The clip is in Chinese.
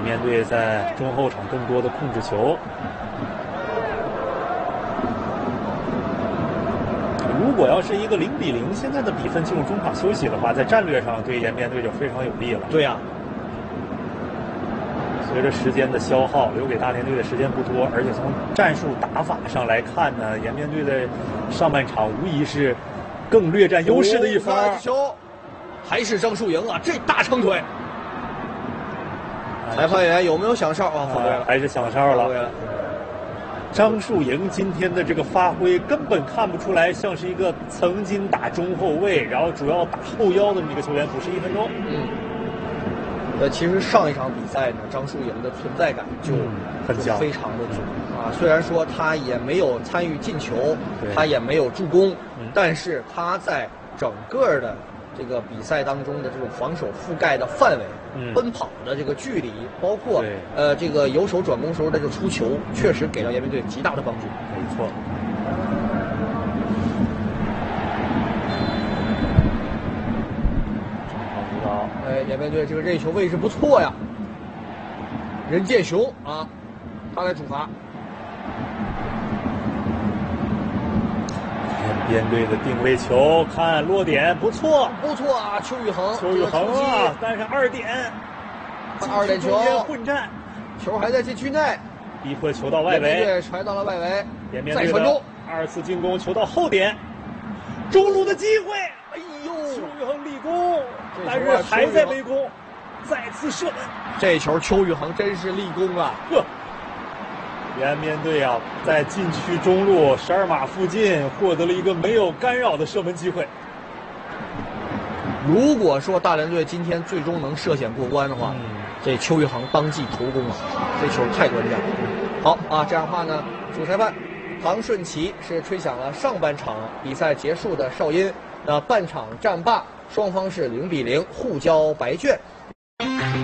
面队在中后场更多的控制球。如果要是一个0比0，现在的比分进入中场休息的话，在战略上对延边队就非常有利了。 对呀。 随着时间的消耗，留给大连队的时间不多，而且从战术打法上来看呢，延边队的上半场无疑是更略占优势的一方。 球还是张树莹啊，这大长腿。裁判员有没有响哨啊？犯规了， 还是响哨了。张树莹今天的这个发挥根本看不出来像是一个曾经打中后卫，然后主要打后腰的这么一个球员，补时1分钟。 其实上一场比赛呢，张树莹的存在感就非常的足啊。虽然说他也没有参与进球，他也没有助攻，但是他在整个的这个比赛当中的这种防守覆盖的范围、奔跑的这个距离，包括这个由守转攻时候的这个出球，确实给了延边队极大的帮助。 没错。 延边队这个任意球位置不错呀，任建雄啊，他来主罚。 延边队的定位球，看落点不错， 不错啊，邱宇恒啊，但是2点 ，2点球混战， 球还在禁区内， 逼迫球到外围， 延边队传到了外围， 延边队的2次进攻，球到后点，中路的机会，哎呦，邱宇恒立功。但是还在围攻，再次射门。 这球邱宇恒真是立功啊！ 延边队啊，在禁区中路12码附近获得了一个没有干扰的射门机会。 如果说大连队今天最终能涉险过关的话，这邱宇恒当即头功啊！这球太关键了。好啊，这样的话呢，主裁判唐顺奇是吹响了上半场比赛结束的哨音。那半场战罢。双方是0比0互交白卷。